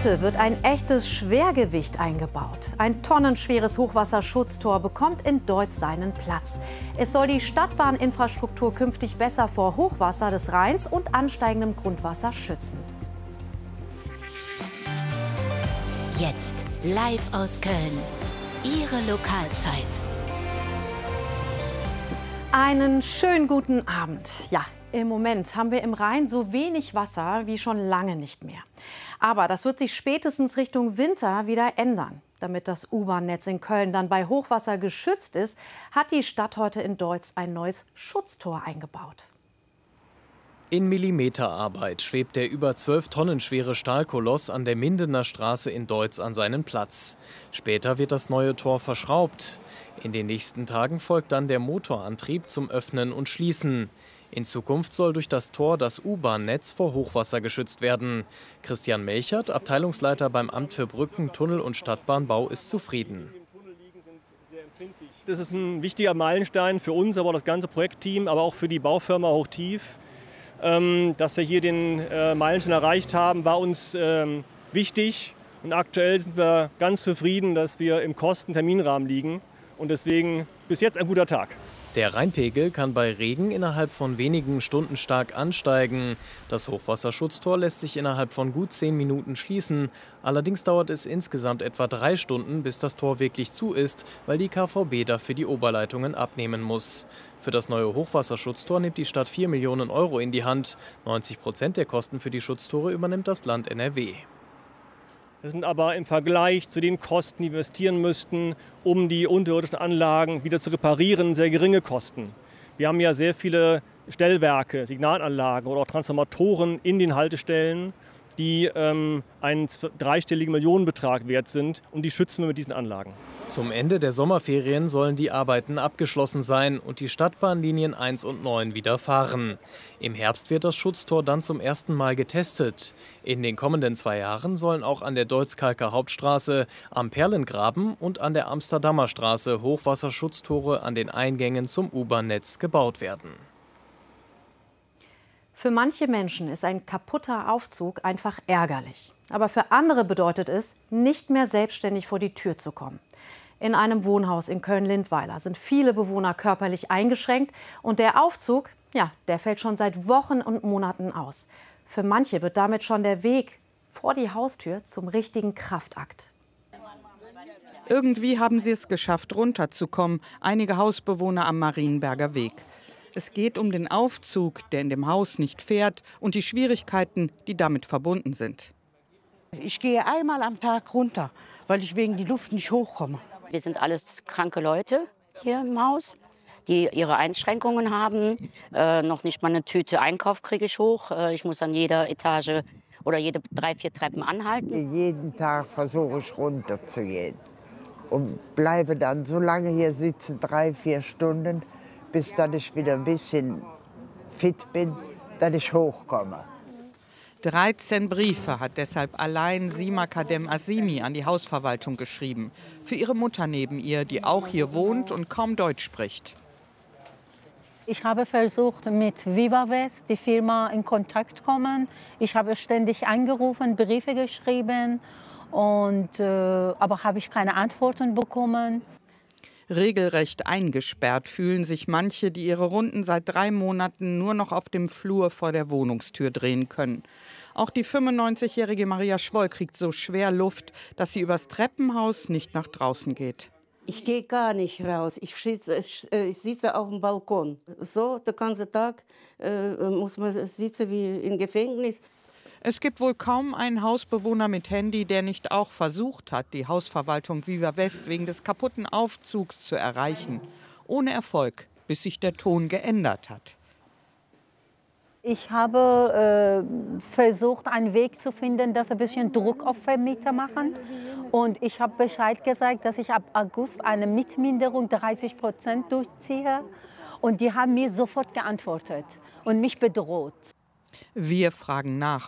Heute wird ein echtes Schwergewicht eingebaut. Ein tonnenschweres Hochwasserschutztor bekommt in Deutz seinen Platz. Es soll die Stadtbahninfrastruktur künftig besser vor Hochwasser des Rheins und ansteigendem Grundwasser schützen. Jetzt live aus Köln. Ihre Lokalzeit. Einen schönen guten Abend. Ja, im Moment haben wir im Rhein so wenig Wasser wie schon lange nicht mehr. Aber das wird sich spätestens Richtung Winter wieder ändern. Damit das U-Bahn-Netz in Köln dann bei Hochwasser geschützt ist, hat die Stadt heute in Deutz ein neues Schutztor eingebaut. In Millimeterarbeit schwebt der über 12 Tonnen schwere Stahlkoloss an der Mindener Straße in Deutz an seinen Platz. Später wird das neue Tor verschraubt. In den nächsten Tagen folgt dann der Motorantrieb zum Öffnen und Schließen. In Zukunft soll durch das Tor das U-Bahn-Netz vor Hochwasser geschützt werden. Christian Melchert, Abteilungsleiter beim Amt für Brücken, Tunnel und Stadtbahnbau, ist zufrieden. Das ist ein wichtiger Meilenstein für uns, aber auch das ganze Projektteam, aber auch für die Baufirma Hochtief. Dass wir hier den Meilenstein erreicht haben, war uns wichtig. Und aktuell sind wir ganz zufrieden, dass wir im Kosten-Terminrahmen liegen. Und deswegen bis jetzt ein guter Tag. Der Rheinpegel kann bei Regen innerhalb von wenigen Stunden stark ansteigen. Das Hochwasserschutztor lässt sich innerhalb von gut 10 Minuten schließen. Allerdings dauert es insgesamt etwa 3 Stunden, bis das Tor wirklich zu ist, weil die KVB dafür die Oberleitungen abnehmen muss. Für das neue Hochwasserschutztor nimmt die Stadt 4 Millionen Euro in die Hand. 90% der Kosten für die Schutztore übernimmt das Land NRW. Das sind aber im Vergleich zu den Kosten, die wir investieren müssten, um die unterirdischen Anlagen wieder zu reparieren, sehr geringe Kosten. Wir haben ja sehr viele Stellwerke, Signalanlagen oder auch Transformatoren in den Haltestellen, die einen dreistelligen Millionenbetrag wert sind, und die schützen wir mit diesen Anlagen. Zum Ende der Sommerferien sollen die Arbeiten abgeschlossen sein und die Stadtbahnlinien 1 und 9 wieder fahren. Im Herbst wird das Schutztor dann zum ersten Mal getestet. In den kommenden 2 Jahren sollen auch an der Deutz-Kalker Hauptstraße, am Perlengraben und an der Amsterdamer Straße Hochwasserschutztore an den Eingängen zum U-Bahn-Netz gebaut werden. Für manche Menschen ist ein kaputter Aufzug einfach ärgerlich. Aber für andere bedeutet es, nicht mehr selbstständig vor die Tür zu kommen. In einem Wohnhaus in Köln-Lindweiler sind viele Bewohner körperlich eingeschränkt und der Aufzug, ja, der fällt schon seit Wochen und Monaten aus. Für manche wird damit schon der Weg vor die Haustür zum richtigen Kraftakt. Irgendwie haben sie es geschafft, runterzukommen, einige Hausbewohner am Marienberger Weg. Es geht um den Aufzug, der in dem Haus nicht fährt, und die Schwierigkeiten, die damit verbunden sind. Ich gehe einmal am Tag runter, weil ich wegen der Luft nicht hochkomme. Wir sind alles kranke Leute hier im Haus, die ihre Einschränkungen haben. Noch nicht mal eine Tüte Einkauf kriege ich hoch. Ich muss an jeder Etage oder jede 3, 4 Treppen anhalten. Jeden Tag versuche ich runterzugehen und bleibe dann so lange hier sitzen, 3, 4 Stunden, bis dann ich wieder ein bisschen fit bin, dass ich hochkomme. 13 Briefe hat deshalb allein Sima Kadem Azimi an die Hausverwaltung geschrieben. Für ihre Mutter neben ihr, die auch hier wohnt und kaum Deutsch spricht. Ich habe versucht, mit Viva West, die Firma, in Kontakt zu kommen. Ich habe ständig angerufen, Briefe geschrieben, aber habe ich keine Antworten bekommen. Regelrecht eingesperrt fühlen sich manche, die ihre Runden seit 3 Monaten nur noch auf dem Flur vor der Wohnungstür drehen können. Auch die 95-jährige Maria Schwoll kriegt so schwer Luft, dass sie übers Treppenhaus nicht nach draußen geht. Ich gehe gar nicht raus. Ich sitze auf dem Balkon. So, den ganzen Tag muss man sitzen wie im Gefängnis. Es gibt wohl kaum einen Hausbewohner mit Handy, der nicht auch versucht hat, die Hausverwaltung Viva West wegen des kaputten Aufzugs zu erreichen. Ohne Erfolg, bis sich der Ton geändert hat. Ich habe versucht, einen Weg zu finden, dass ein bisschen Druck auf Vermieter machen. Und ich habe Bescheid gesagt, dass ich ab August eine Mietminderung 30% durchziehe. Und die haben mir sofort geantwortet und mich bedroht. Wir fragen nach